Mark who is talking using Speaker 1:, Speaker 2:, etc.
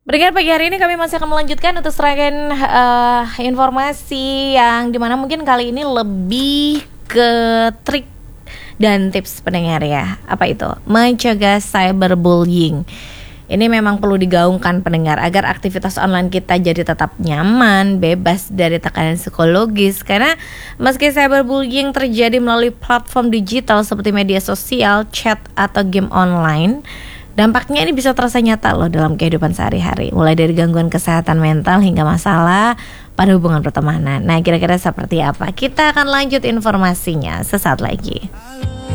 Speaker 1: Pendengar, pagi hari ini kami masih akan melanjutkan untuk serahkan informasi yang dimana mungkin kali ini lebih ke trik dan tips pendengar ya. Apa itu? Mencegah cyberbullying. Ini memang perlu digaungkan pendengar agar aktivitas online kita jadi tetap nyaman, bebas dari tekanan psikologis. Karena meski cyberbullying terjadi melalui platform digital seperti media sosial, chat, atau game online, dampaknya ini bisa terasa nyata loh dalam kehidupan sehari-hari. Mulai dari gangguan kesehatan mental hingga masalah pada hubungan pertemanan. Nah, kira-kira seperti apa? Kita akan lanjut informasinya sesaat lagi.